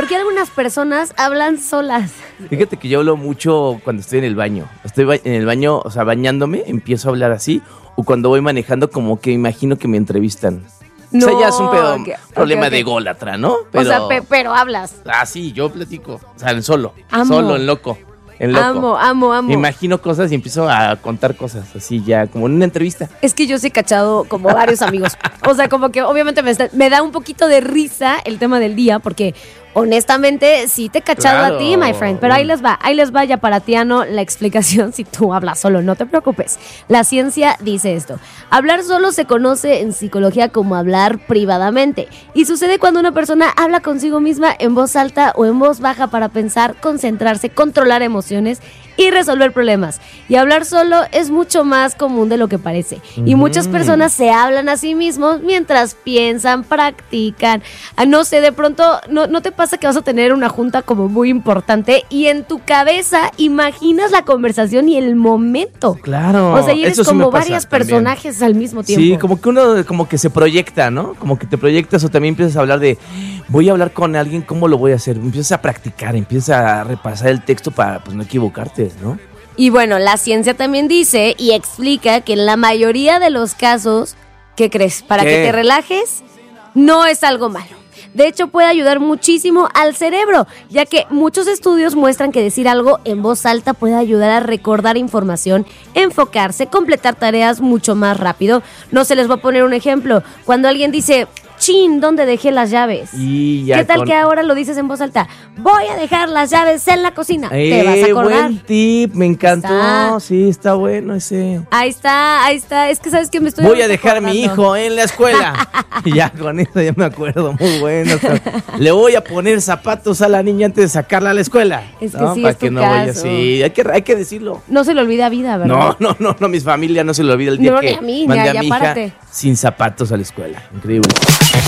qué algunas personas hablan solas? Fíjate que yo hablo mucho cuando estoy en el baño. Estoy en el baño, o sea, bañándome, empiezo a hablar así. O cuando voy manejando, como que imagino que me entrevistan. No, o sea, ya es un problema ok. de ególatra, ¿no? O sea, pero hablas. Ah, sí, yo platico. O sea, en solo. Amo. Solo, en loco. En loco. Amo. Me imagino cosas y empiezo a contar cosas así ya, como en una entrevista. Es que yo sí he cachado como varios amigos. O sea, como que obviamente me da un poquito de risa el tema del día, porque honestamente sí te he cachado Claro. a ti, my friend. Pero ahí les va ya para Tiano la explicación si tú hablas solo, no te preocupes. La ciencia dice esto. Hablar solo se conoce en psicología como hablar privadamente. Y sucede cuando una persona habla consigo misma en voz alta o en voz baja para pensar, concentrarse, controlar emociones y resolver problemas. Y hablar solo es mucho más común de lo que parece. Y muchas personas se hablan a sí mismos mientras piensan, practican. No sé, de pronto, ¿no te pasa que vas a tener una junta como muy importante y en tu cabeza imaginas la conversación y el momento? Claro. O sea, y eres eso sí me como pasa varias también. personajes al mismo tiempo. Sí, como que uno como que se proyecta, ¿no? Como que te proyectas o también empiezas a hablar de, voy a hablar con alguien, ¿cómo lo voy a hacer? Empiezas a practicar, empiezas a repasar el texto para pues no equivocarte, ¿no? Y bueno, la ciencia también dice y explica que en la mayoría de los casos, ¿qué crees? Para ¿Qué? que te relajes, no es algo malo. De hecho, puede ayudar muchísimo al cerebro, ya que muchos estudios muestran que decir algo en voz alta puede ayudar a recordar información, enfocarse, completar tareas mucho más rápido. No se les va a poner un ejemplo. Cuando alguien dice, chin, ¿dónde dejé las llaves? Y ya ¿Qué tal que ahora lo dices en voz alta? Voy a dejar las llaves en la cocina. Te vas a acordar. Buen tip, me encantó. Está. Sí, está bueno ese. Ahí está. Es que sabes que me estoy... Voy a dejar a mi acordando. hijo en la escuela. Y ya con eso ya me acuerdo, muy bueno. Le voy a poner zapatos a la niña antes de sacarla a la escuela. Es que ¿no? sí, Para es que tu no vaya caso. así. Hay que decirlo. No se le olvida vida, ¿verdad? No, mi familia no se le olvida el día No, que ni a mí, mandé ya a mi hija párate. sin zapatos a la escuela. Increíble.